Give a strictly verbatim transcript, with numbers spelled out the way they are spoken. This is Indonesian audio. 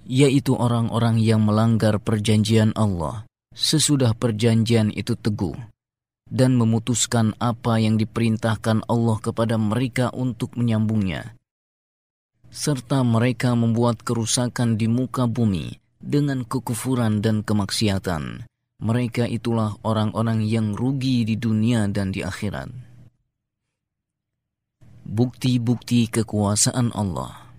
yaitu orang-orang yang melanggar perjanjian Allah sesudah perjanjian itu teguh, dan memutuskan apa yang diperintahkan Allah kepada mereka untuk menyambungnya, serta mereka membuat kerusakan di muka bumi dengan kekufuran dan kemaksiatan. Mereka itulah orang-orang yang rugi di dunia dan di akhirat. Bukti-bukti kekuasaan Allah.